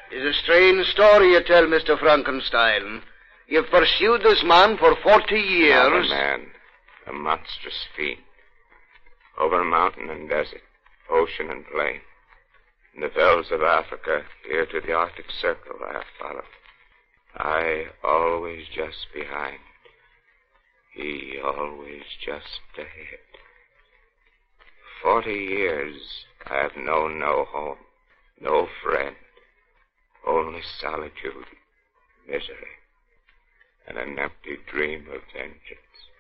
It's a strange story you tell, Mr. Frankenstein. You've pursued this man for 40 years. Not a man. A monstrous fiend. Over mountain and desert, ocean and plain. In the velds of Africa, here to the Arctic Circle I have followed. I always just behind. He always just ahead. 40 years I have known no home, no friend, only solitude, misery, and an empty dream of vengeance.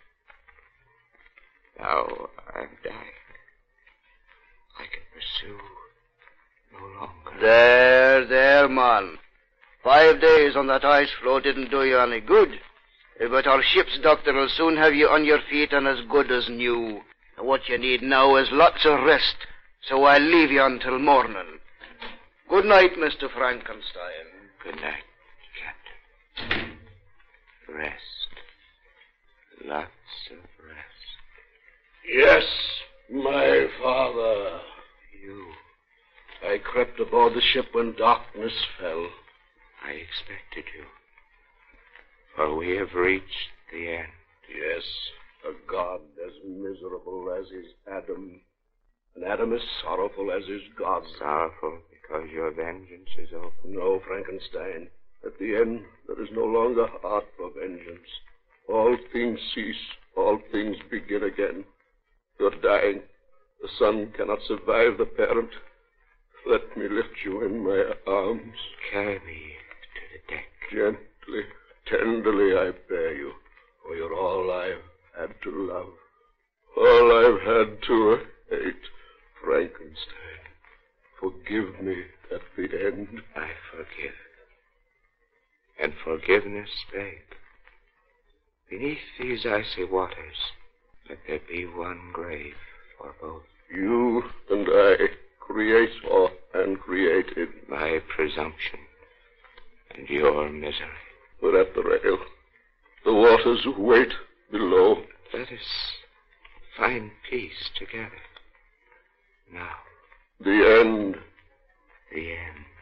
Now I'm dying. I can pursue no longer. There, man. 5 days on that ice floe didn't do you any good. But our ship's doctor will soon have you on your feet and as good as new. What you need now is lots of rest, so I'll leave you until morning. Good night, Mr. Frankenstein. Good night, Captain. Rest. Lots of rest. Yes, my father. You. I crept aboard the ship when darkness fell. I expected you. For we have reached the end. Yes, a God as miserable as is Adam. And Adam as sorrowful as is God. Sorrowful because your vengeance is over. No, Frankenstein. At the end, there is no longer heart for vengeance. All things cease. All things begin again. You're dying. The son cannot survive the parent. Let me lift you in my arms. Carry me to the deck. Gently, tenderly I bear you, for you're all I've had to love. All I've had to hate. Frankenstein, forgive me at the end. I forgive. And forgiveness beg. Beneath these icy waters, let there be one grave for both. You and I, creator and created. My presumption and your misery. We're at the rail. The waters wait below. Let us find peace together. Now. The end. The end.